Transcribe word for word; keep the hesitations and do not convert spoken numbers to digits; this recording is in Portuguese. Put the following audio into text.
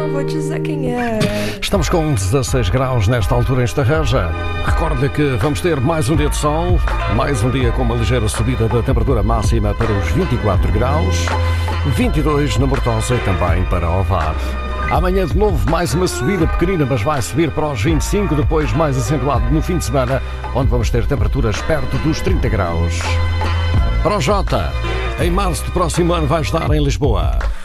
não vou dizer quem é. Estamos com dezasseis graus nesta altura em Estarreja. Recorde que vamos ter mais um dia de sol, mais um dia com uma ligeira subida da temperatura máxima para os vinte e quatro graus, vinte e dois na Mortosa e também para Ovar. Amanhã de novo mais uma subida pequenina, mas vai subir para os vinte e cinco, depois mais acentuado no fim de semana, onde vamos ter temperaturas perto dos trinta graus. Para o Jota, em março do próximo ano vai estar em Lisboa.